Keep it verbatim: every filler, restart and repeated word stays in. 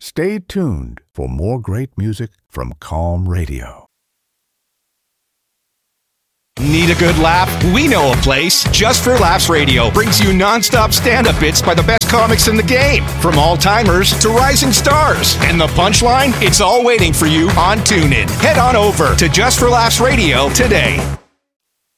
Stay tuned for more great music from Calm Radio. Need a good laugh? We know a place. Just for Laughs Radio brings you non-stop stand-up bits by the best comics in the game. From all-timers to rising stars. And the punchline? It's all waiting for you on TuneIn. Head on over to Just for Laughs Radio today.